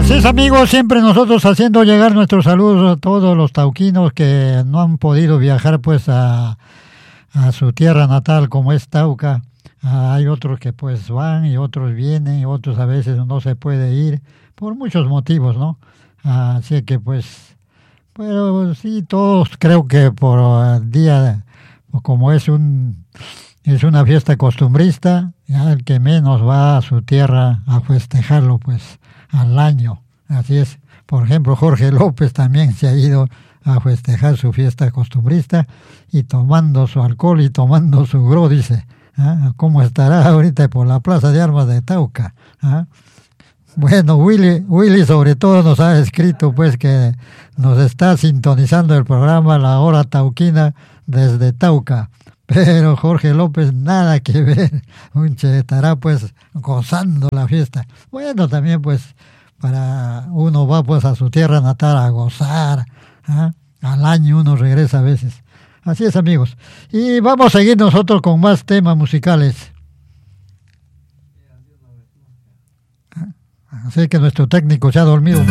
Así es, amigos, siempre nosotros haciendo llegar nuestros saludos a todos los tauquinos que no han podido viajar pues a su tierra natal como es Tauca. Hay otros que pues van y otros vienen y otros a veces no se puede ir por muchos motivos, ¿no? Así que pues, pero sí, todos creo que por el día, como es una fiesta costumbrista, ya el que menos va a su tierra a festejarlo pues al año. Así es. Por ejemplo, Jorge López también se ha ido a festejar su fiesta costumbrista y tomando su alcohol y tomando su gro, dice. ¿Cómo estará ahorita por la Plaza de Armas de Tauca? Bueno, Willy sobre todo nos ha escrito pues que nos está sintonizando el programa La Hora Tauquina desde Tauca, pero Jorge López nada que ver, estará pues gozando la fiesta. Bueno, también pues para uno va pues a su tierra natal a gozar, al año uno regresa a veces. Así es, amigos. Y vamos a seguir nosotros con más temas musicales. Así que nuestro técnico se ha dormido.